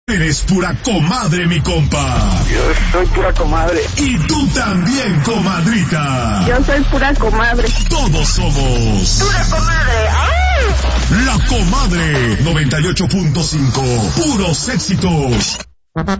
Eres pura comadre, mi compa. Yo soy pura comadre. Y tú también, comadrita. Yo soy pura comadre. Todos somos pura comadre. ¡Ay! La Comadre 98.5. Puros éxitos.